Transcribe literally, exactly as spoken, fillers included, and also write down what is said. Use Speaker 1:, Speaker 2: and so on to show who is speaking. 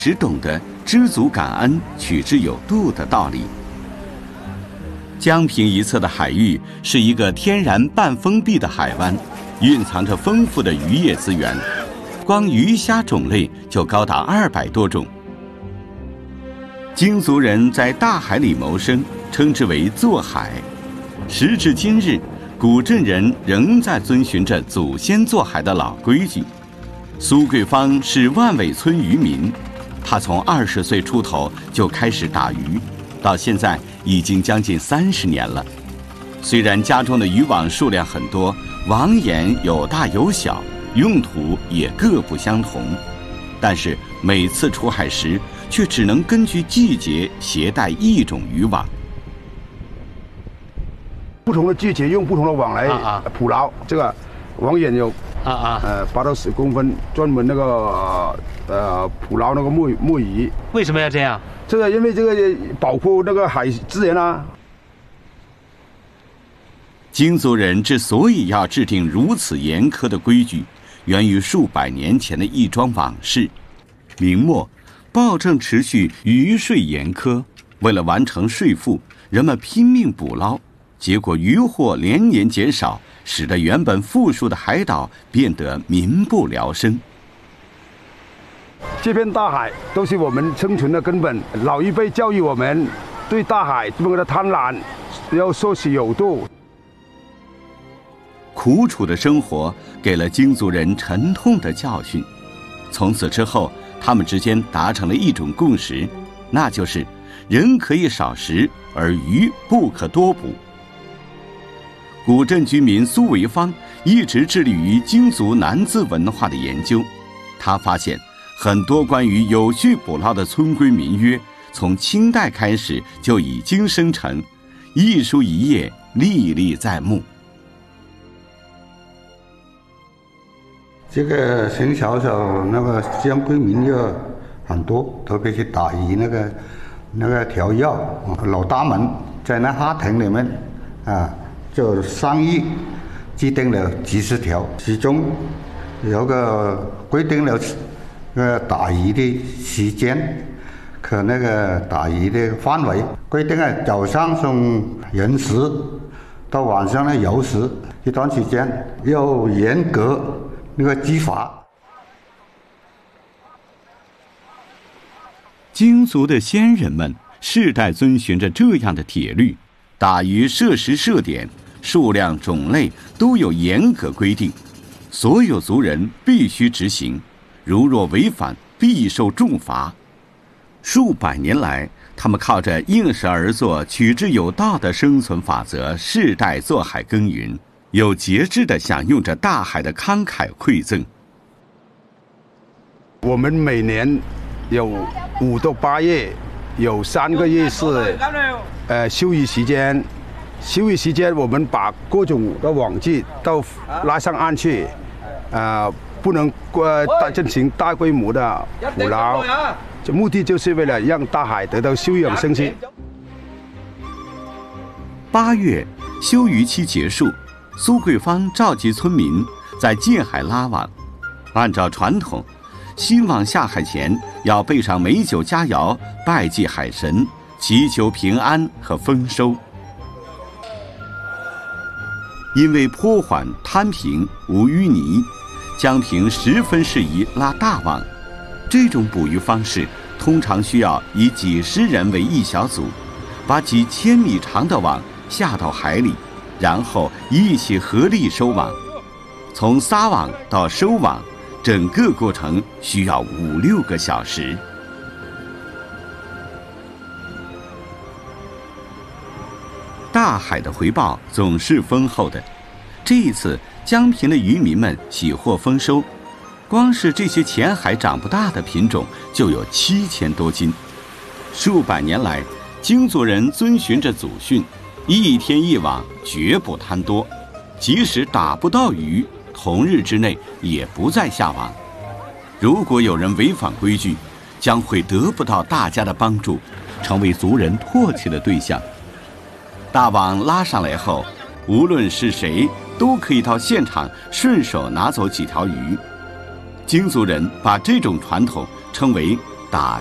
Speaker 1: 只懂得知足感恩、取之有度的道理。江平一侧的海域是一个天然半封闭的海湾，蕴藏着丰富的渔业资源，光鱼虾种类就高达二百多种。京族人在大海里谋生，称之为做海。时至今日，古镇人仍在遵循着祖先做海的老规矩。苏桂芳是万尾村渔民，他从二十岁出头就开始打鱼，到现在已经将近三十年了。虽然家中的渔网数量很多，网眼有大有小，用途也各不相同，但是每次出海时却只能根据季节携带一种渔网。
Speaker 2: 不同的季节用不同的网来捕捞，啊啊这个网眼有啊啊呃八到十公分，专门那个呃捕捞那个墨墨鱼。
Speaker 3: 为什么要这样？
Speaker 2: 这个因为这个保护那个海资源啊。
Speaker 1: 京族人之所以要制定如此严苛的规矩，源于数百年前的一桩往事。明末，暴政持续，渔税严苛，为了完成税赋，人们拼命捕捞，结果渔获连年减少，使得原本富庶的海岛变得民不聊生。
Speaker 2: 这片大海都是我们生存的根本，老一辈教育我们对大海这么的贪婪要说是有度。
Speaker 1: 苦楚的生活给了京族人沉痛的教训，从此之后，他们之间达成了一种共识，那就是人可以少食，而鱼不可多捕。古镇居民苏维芳一直致力于京族南字文化的研究，他发现很多关于有序捕捞的村规民约，从清代开始就已经生成，一书一页，历历在目。
Speaker 4: 这个从小小那个江规民约很多，特别是打鱼那个那个条约，老大们在那法庭里面啊，就商议制定了几十条，其中有个规定了那个打鱼的时间和那个打鱼的范围，规定啊早上从寅时到晚上的酉时一段时间要严格那个执法。
Speaker 1: 京族的先人们世代遵循着这样的铁律，打鱼设时设点，数量种类都有严格规定，所有族人必须执行，如若违反必受重罚。数百年来，他们靠着应时而作、取之有道的生存法则，世代做海耕耘，有节制地享用着大海的慷慨馈赠。
Speaker 2: 我们每年有五到八月，有三个月是呃休渔时间。休渔时间，我们把各种的网具都拉上岸去，呃，不能呃大进行大规模的捕捞。这目的就是为了让大海得到休养生息。
Speaker 1: 八月，休渔期结束，苏桂芳召集村民在近海拉网。按照传统，新网下海前要备上美酒佳肴，拜祭海神，祈求平安和丰收。因为坡缓滩平无淤泥，江平十分适宜拉大网。这种捕鱼方式通常需要以几十人为一小组，把几千米长的网下到海里，然后一起合力收网。从撒网到收网，整个过程需要五六个小时。大海的回报总是丰厚的，这一次江平的渔民们喜获丰收，光是这些浅海长不大的品种就有七千多斤。数百年来，京族人遵循着祖训，一天一网，绝不贪多，即使打不到鱼，同日之内也不再下网。如果有人违反规矩，将会得不到大家的帮助，成为族人唾弃的对象。大网拉上来后，无论是谁都可以到现场顺手拿走几条鱼。京族人把这种传统称为打